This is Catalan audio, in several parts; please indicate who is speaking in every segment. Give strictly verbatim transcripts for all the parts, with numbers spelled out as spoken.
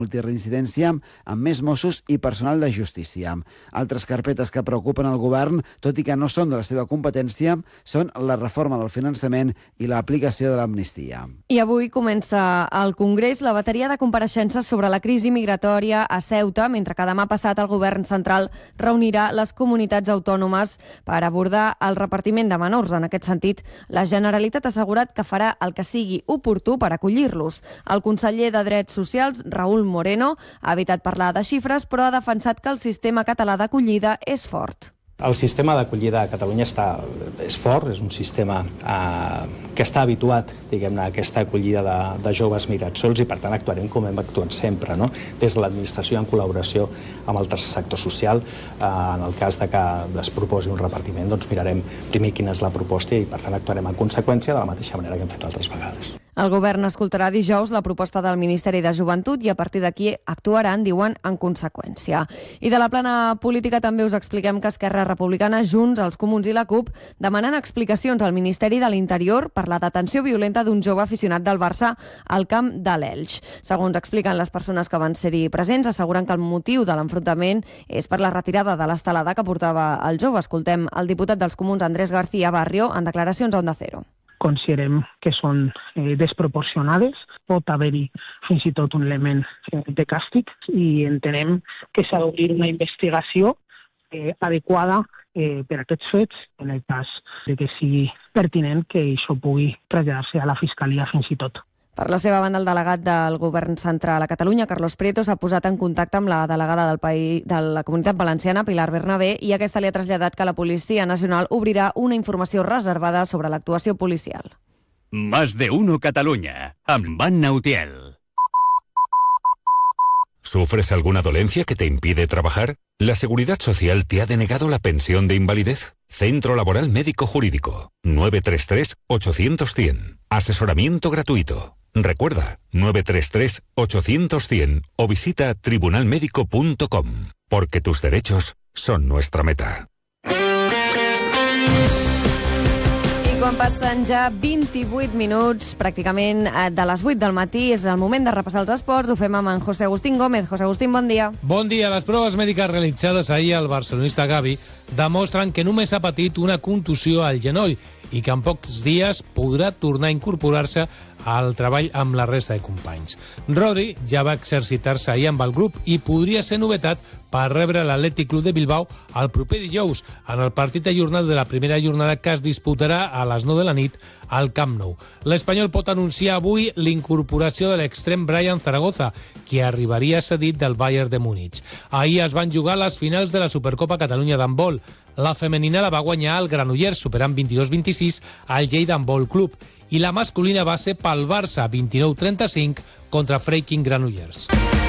Speaker 1: multireincidència amb més Mossos i personal de justícia. Altres carpetes que preocupen el govern, tot i que no són de la seva competència, són la reforma del finançament i l'aplicació de l'amnistia.
Speaker 2: I avui comença al Congrés la bateria de compareixences sobre la crisi migratòria a Ceuta, mentre que demà passat el govern central reunirà les comunitats autònomes per abordar el repartiment de menors. En aquest sentit, la Generalitat ha assegurat que farà el que sigui oportú per acollir-los. El conseller de Drets Socials, Raúl Moreno, ha evitat parlar de xifres, però ha defensat que el sistema català d'acollida és fort.
Speaker 3: El sistema d'acollida a Catalunya està, és fort, és un sistema eh, que està habituat, diguem-ne, a aquesta acollida de, de joves migrats sols i, per tant, actuarem com hem actuat sempre, no? Des de l'administració en col·laboració amb el tercer sector social. Eh, en el cas de que es proposi un repartiment, doncs mirarem primer quina és la proposta i, per tant, actuarem en conseqüència de la mateixa manera que hem fet altres vegades.
Speaker 2: El govern escoltarà dijous la proposta del Ministeri de Joventut i a partir d'aquí actuaran, diuen, en conseqüència. I de la plana política també us expliquem que Esquerra Republicana, Junts, els Comuns i la CUP demanen explicacions al Ministeri de l'Interior per la detenció violenta d'un jove aficionat del Barça al camp de l'Elx. Segons expliquen les persones que van ser-hi presents, asseguren que el motiu de l'enfrontament és per la retirada de l'estelada que portava el jove. Escoltem el diputat dels Comuns, Andrés García Barrio, en declaracions a Onda Cero.
Speaker 4: Considerem que són eh, desproporcionades, pot haver-hi fins i tot un element eh, de càstig i entenem que s'ha d'obrir una investigació eh, adequada eh, per a aquests fets, en el cas de que sigui pertinent que això pugui traslladar-se a la Fiscalia fins i tot.
Speaker 2: Per la seva banda, el delegat del govern central a Catalunya, Carlos Prieto, s'ha posat en contacte amb la delegada del país, de la Comunitat Valenciana, Pilar Bernabé, i aquesta li ha traslladat que la Policia Nacional obrirà una informació reservada sobre l'actuació policial.
Speaker 5: Más de uno Catalunya, amb Anna Utiel.
Speaker 6: ¿Sufres alguna dolencia que te impide trabajar? La Seguridad Social te ha denegado la pensión de invalidez. Centro Laboral Médico Jurídico. nueve tres tres, ochocientos, cien. Asesoramiento gratuito. Recuerda, nueve tres tres, ochocientos, cien o visita tribunal médico punto com. Porque tus derechos son nuestra meta.
Speaker 2: Quan passen ja vint-i-vuit minuts, pràcticament de les vuit del matí, és el moment de repassar els esports. Ho fem amb en José Agustín Gómez. José Agustín, bon dia.
Speaker 7: Bon dia. Les proves mèdiques realitzades ahir al barcelonista Gavi demostren que només ha patit una contusió al genoll i que en pocs dies podrà tornar a incorporar-se al treball amb la resta de companys. Rodri ja va exercitar-se ahir amb el grup i podria ser novetat per rebre l'Atlètic Club de Bilbao el proper dijous en el partit ajornat de la primera jornada que es disputarà a les nou de la nit al Camp Nou. L'Espanyol pot anunciar avui l'incorporació de l'extrem Brian Zaragoza, que arribaria cedit del Bayern de Múnich. Ahir es van jugar les finals de la Supercopa Catalunya d'handbol. La femenina la va guanyar el Granollers, superant vint-i-dos a vint-i-sis al Lleida Handbol Club, i la masculina va ser pel Barça, vint-i-nou a trenta-cinc contra Freiking Granollers.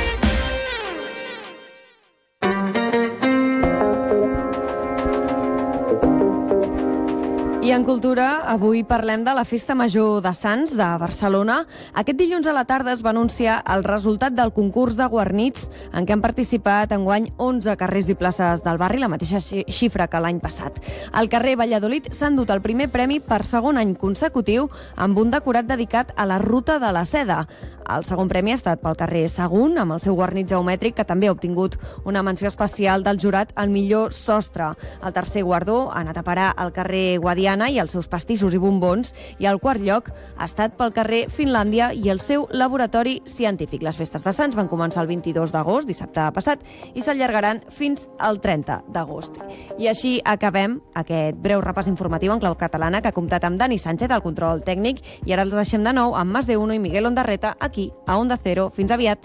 Speaker 2: I en cultura, avui parlem de la Festa Major de Sants de Barcelona. Aquest dilluns a la tarda es va anunciar el resultat del concurs de guarnits en què han participat enguany onze carrers i places del barri, la mateixa xifra que l'any passat. Al carrer Valladolid s'ha endut el primer premi per segon any consecutiu amb un decorat dedicat a la Ruta de la Seda. El segon premi ha estat pel carrer Sagunt, amb el seu guarnit geomètric, que també ha obtingut una menció especial del jurat al millor sostre. El tercer guardó ha anat a parar al carrer Guadiana i els seus pastissos i bombons, i el quart lloc ha estat pel carrer Finlàndia i el seu laboratori científic. Les festes de Sants van començar el vint-i-dos d'agost, dissabte passat, i s'allargaran fins al trenta d'agost. I així acabem aquest breu repàs informatiu en clau catalana que ha comptat amb Dani Sánchez, al control tècnic, i ara els deixem de nou amb Más de Uno i Miguel Ondarreta aquí a Onda Cero. Fins aviat.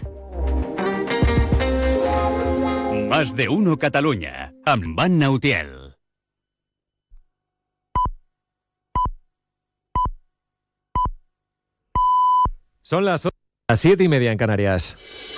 Speaker 5: Más de Uno Catalunya, amb Anna Utiel.
Speaker 8: Son las siete y media en Canarias.